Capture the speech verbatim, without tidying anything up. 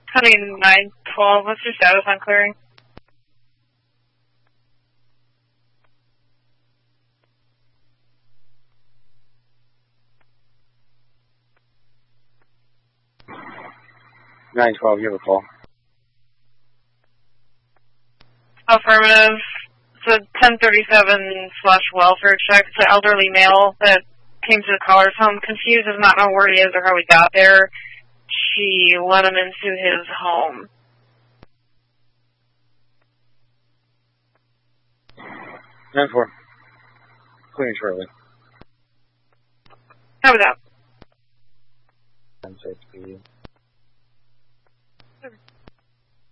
Honey nine twelve, what's your status on clearing? nine twelve, you have a call. Affirmative. It's a ten thirty-seven slash welfare check. It's an elderly male that came to the caller's home, confused, does not know where he is or how he got there. She let him into his home. nine four. Clearing shortly. How was that? ten six,